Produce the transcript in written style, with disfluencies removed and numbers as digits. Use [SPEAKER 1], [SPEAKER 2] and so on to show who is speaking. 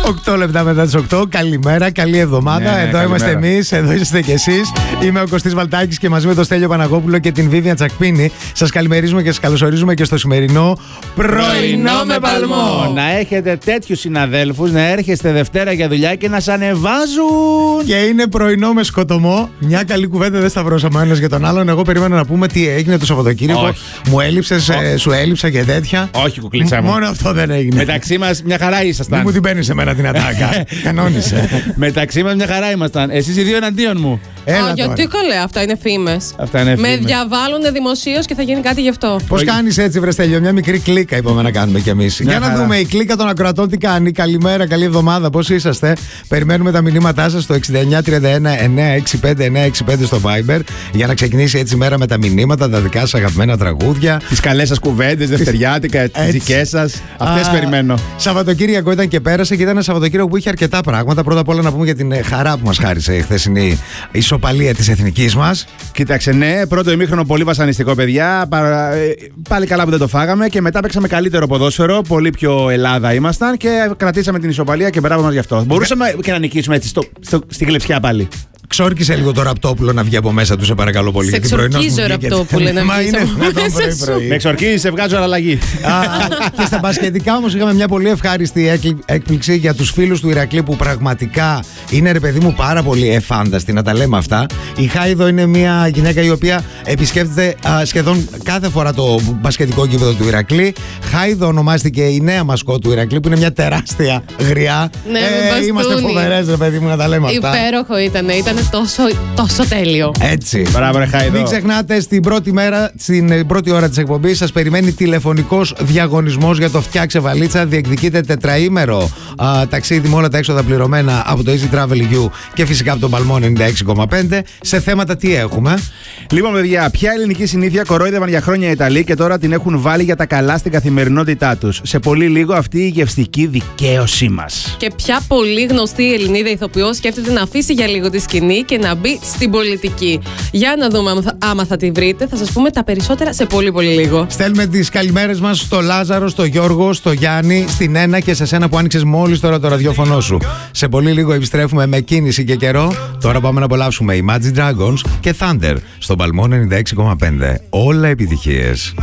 [SPEAKER 1] 8 λεπτά μετά τις 8. Καλημέρα, καλή εβδομάδα.
[SPEAKER 2] Ναι,
[SPEAKER 1] εδώ είμαστε εμείς, εδώ είστε κι εσείς. Είμαι ο Κωστής Βαλτάκης και μαζί με τον Στέλιο Παναγόπουλο και την Βίβιαν Τσακπίνη σας καλημερίζουμε και σας καλωσορίζουμε και στο σημερινό πρωινό με παλμό.
[SPEAKER 2] Να έχετε τέτοιους συναδέλφους, να έρχεστε Δευτέρα για δουλειά και να σας ανεβάζουν.
[SPEAKER 1] Και είναι πρωινό με σκοτωμό. Μια καλή κουβέντα δεν σταυρώσαμε ένας για τον άλλον. Εγώ περιμένω να πούμε τι έγινε το Σαββατοκύριακο.
[SPEAKER 2] Όχι.
[SPEAKER 1] Μου έλειψες, σου έλειψα και τέτοια.
[SPEAKER 2] Όχι, κουκλίτσα μου.
[SPEAKER 1] Μόνο αυτό δεν έγινε.
[SPEAKER 2] Μεταξύ μας μια χαρά ήσασταν.
[SPEAKER 1] Μην μου την παίρνεις εμένα την ατάκα. Κανόνισε.
[SPEAKER 2] Μεταξύ μας μια χαρά ήμασταν. Εσείς οι δύο εναντίον μου.
[SPEAKER 1] Έλα
[SPEAKER 3] γιατί καλέ, αυτά είναι φήμες.
[SPEAKER 2] Αυτά είναι
[SPEAKER 3] Με
[SPEAKER 2] φήμες.
[SPEAKER 3] διαβάλλουν δημοσίως και θα γίνει κάτι γι' αυτό.
[SPEAKER 1] Πώς κάνεις έτσι, βρε Στέλιο, μια μικρή κλίκα είπαμε να κάνουμε κι εμείς. Για να
[SPEAKER 2] χαρά.
[SPEAKER 1] δούμε η κλίκα των ακροατών τι κάνει. Καλημέρα, καλή εβδομάδα, πώς είσαστε. Περιμένουμε τα μηνύματά σας στο 6931-965-965 στο Viber για να ξεκινήσει έτσι η μέρα με τα μηνύματα, τα δικά σας αγαπημένα τραγούδια.
[SPEAKER 2] Τις καλές σας κουβέντες, δευτεριάτικα, τις δικές σας. Αυτές περιμένω.
[SPEAKER 1] Σαββατοκύριακο ήταν και πέρασε και ήταν ένα Σαββατοκύριακο που είχε αρκετά πράγματα. Πρώτα απ' όλα να πούμε για την χαρά που μας χάρισε η χθεσινή ισοπαλία της εθνικής μας.
[SPEAKER 2] Κοίταξε, ναι, πρώτο ημίχρονο πολύ βασανιστικό, παιδιά. Πάλι καλά που δεν το φάγαμε και μετά παίξαμε καλύτερο ποδόσφαιρο. Πολύ πιο Ελλάδα ήμασταν και κρατήσαμε την ισοπαλία και μπράβο μας γι' αυτό. Μπορούσαμε και να νικήσουμε έτσι στην κλεψιά πάλι.
[SPEAKER 1] Ξόρκισε λίγο το ραπτόπουλο να βγει από μέσα του, σε παρακαλώ πολύ.
[SPEAKER 3] Σε εξορκίζω ραπτόπουλο να
[SPEAKER 1] Μα
[SPEAKER 3] βγεις
[SPEAKER 1] είναι
[SPEAKER 3] από
[SPEAKER 1] δυνατόν
[SPEAKER 3] μέσα σου.
[SPEAKER 1] πρωί-πρωί.
[SPEAKER 2] Με εξορκίζει, σε βγάζω αλλαγή.
[SPEAKER 1] Και στα μπασκετικά όμως είχαμε μια πολύ ευχάριστη έκπληξη για τους φίλους του Ηρακλή που πραγματικά είναι, ρε παιδί μου, πάρα πολύ εφάνταστη να τα λέμε αυτά. Η Χάιδο είναι μια γυναίκα η οποία επισκέπτεται σχεδόν κάθε φορά το μπασκετικό γήπεδο του Ηρακλή. Χάιδο ονομάστηκε η νέα μασκότ του Ηρακλή που είναι μια τεράστια γριά.
[SPEAKER 3] Ναι, με μπαστούνι.
[SPEAKER 1] Είμαστε φοβερές, ρε παιδί μου, να τα λέμε αυτά.
[SPEAKER 3] Υπέροχο ήταν τόσο τέλειο.
[SPEAKER 1] Έτσι.
[SPEAKER 2] Μπράβο, ρε Χάιδο.
[SPEAKER 1] Μην ξεχνάτε, στην πρώτη ώρα της εκπομπής σας περιμένει τηλεφωνικός διαγωνισμός για το Φτιάξε Βαλίτσα. Διεκδικείτε τετραήμερο ταξίδι με όλα τα έξοδα πληρωμένα από το Easy Travel You και φυσικά από τον Παλμό 96,5. Σε θέματα τι έχουμε?
[SPEAKER 2] Λοιπόν, παιδιά, ποια ελληνική συνήθεια κορόιδευαν για χρόνια οι Ιταλοί και τώρα την έχουν βάλει για τα καλά στην καθημερινότητά τους? Σε πολύ λίγο αυτή η γευστική δικαίωσή μας.
[SPEAKER 3] Και ποια πολύ γνωστή Ελληνίδα ηθοποιός σκέφτεται να αφήσει για λίγο τη σκηνή και να μπει στην πολιτική? Για να δούμε άμα θα τη βρείτε. Θα σας πούμε τα περισσότερα σε πολύ λίγο.
[SPEAKER 1] Στέλνουμε τις καλημέρες μας στο Λάζαρο, στο Γιώργο, στο Γιάννη, στην Ένα και σε σένα που άνοιξες μόλις τώρα το ραδιόφωνο σου. Σε πολύ λίγο επιστρέφουμε με κίνηση και καιρό. Τώρα πάμε να απολαύσουμε Imagine Dragons και Thunder στον Παλμό 96,5. Όλα επιτυχίες.